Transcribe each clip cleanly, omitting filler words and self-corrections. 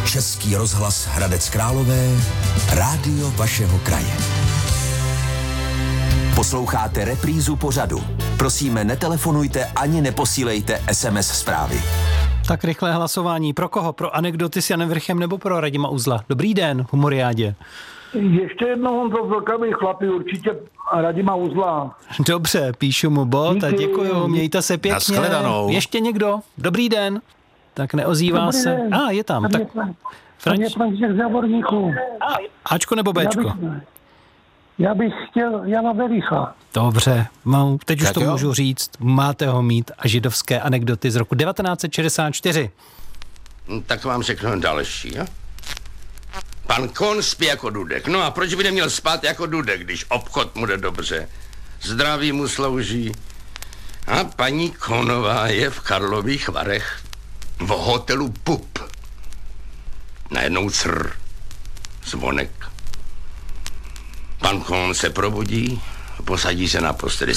Český rozhlas Hradec Králové, rádio vašeho kraje. Posloucháte reprízu pořadu. Prosíme, netelefonujte ani neposílejte SMS zprávy. Tak rychlé hlasování. Pro koho? Pro anekdoty s Janem Vrchem nebo pro Radima Uzla? Dobrý den, Humoriádě. Ještě jednou on to velkavý chlapi, určitě Radima Uzla. Dobře, píšu mu bod a děkuju, mějte se pěkně. Nashledanou. Ještě někdo? Dobrý den. Tak neozývá Dobrý se. den. Je tam. Tak František Závorníků. Ačko nebo Bčko? Já bych chtěl Jana Vericha. Dobře, teď už Tak to jo. můžu říct. Máte ho mít a židovské anekdoty z roku 1964. Tak vám řeknu další, jo? Pan Kohn spí jako Dudek. No a proč by neměl spát jako Dudek, když obchod mu jde dobře? Zdraví mu slouží. A paní Kohnová je v Karlových Varech v hotelu Pup. Najednou zvonek. Pan Kohn se probudí, posadí se na posteli.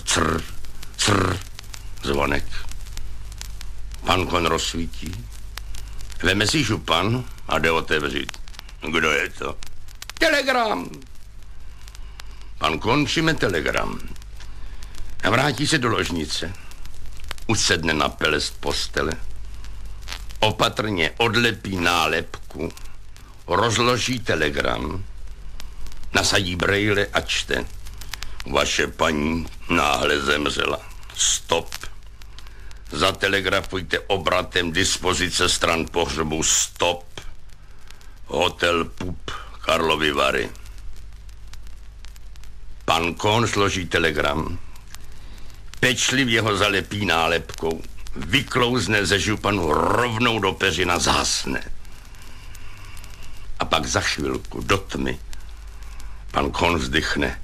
Zvonek. Pan Kohn rozsvítí. Veme si župan a jde otevřít. Kdo je to? Telegram. Pan Kohn přijme telegram a vrátí se do ložnice. Usedne na pelest postele. Opatrně odlepí nálepku. Rozloží telegram. Nasadí brejle a čte. Vaše paní náhle zemřela. Stop. Zatelegrafujte obratem dispozice stran pohřbu. Stop. Hotel Pup, Karlovy Vary. Pan Kohn složí telegram. Pečlivě ho zalepí nálepkou. Vyklouzne ze županu rovnou do peřina, zhasne. A pak za chvilku do tmy pan Kohn vzdychne.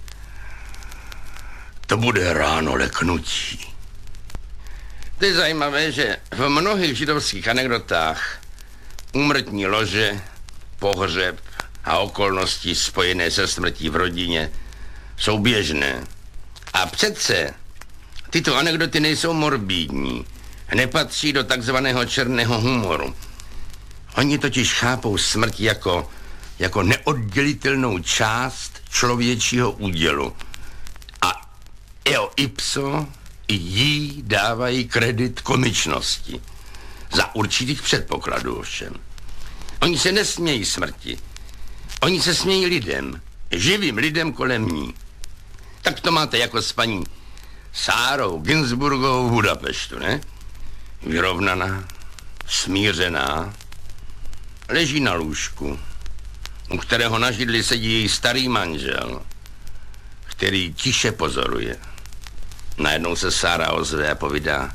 To bude ráno leknutí. To je zajímavé, že v mnohých židovských anekdotách úmrtní lože, pohřeb a okolnosti spojené se smrtí v rodině jsou běžné. A přece tyto anekdoty nejsou morbidní, nepatří do takzvaného černého humoru. Oni totiž chápou smrt jako neoddělitelnou část člověčího údělu. A eo ipso i jí dávají kredit komičnosti. Za určitých předpokladů ovšem. Oni se nesmějí smrti. Oni se smějí lidem. Živým lidem kolem ní. Tak to máte jako s paní Sárou Ginsburgovou v Budapeštu, ne? Vyrovnaná, smířená, leží na lůžku, u kterého na židli sedí její starý manžel, který tiše pozoruje. Najednou se Sára ozve a povídá: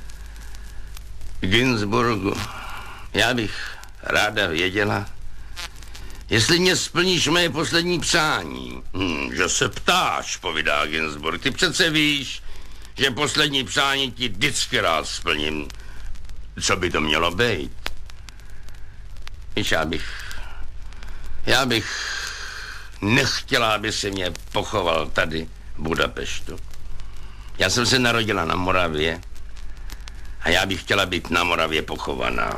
Ginsburgu, já bych ráda věděla, jestli mě splníš moje poslední přání. Že se ptáš, povídá Ginsburg. Ty přece víš, že poslední přání ti vždycky rád splním. Co by to mělo být? Víš, já bych nechtěla, aby se mě pochoval tady v Budapeštu. Já jsem se narodila na Moravě a já bych chtěla být na Moravě pochovaná.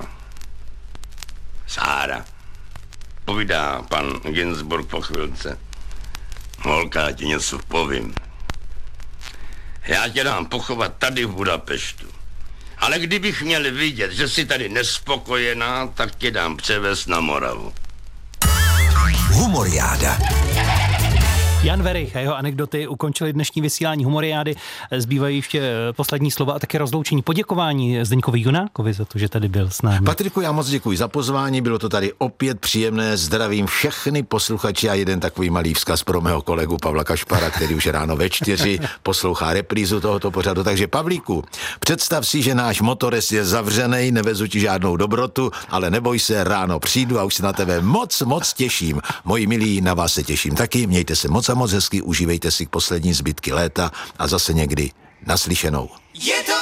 Sára, povídá pan Ginsburg po chvilce. Holka, já ti něco povím. Já tě dám pochovat tady v Budapeštu. Ale kdybych měl vidět, že jsi tady nespokojená, tak tě dám převést na Moravu. Humoriáda. Jan Verich a jeho anekdoty ukončili dnešní vysílání Humoriády. Zbývají ještě poslední slova a také rozloučení. Poděkování Zdeňkovi Junákovi za to, že tady byl s námi. Patriku, já moc děkuji za pozvání, bylo to tady opět příjemné, zdravím všechny posluchači a jeden takový malý vzkaz pro mého kolegu Pavla Kašpara, který už ráno ve 4 poslouchá reprízu tohoto pořadu. Takže Pavlíku, představ si, že náš motorist je zavřenej, nevezu ti žádnou dobrotu, ale neboj se, ráno přijdu a už se na tebe moc těším. Moji milí, na vás se těším taky, mějte se moc a moc hezky, užívejte si poslední zbytky léta a zase někdy naslyšenou.